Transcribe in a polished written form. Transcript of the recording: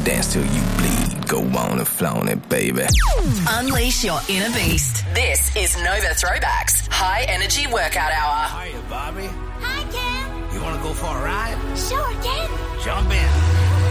Dance till you bleed. Go on and flaunt it, baby. Unleash your inner beast. This is Nova Throwbacks High Energy Workout Hour. Hiya, Bobby. Hi, Ken. You want to go for a ride? Sure, Ken. Jump in.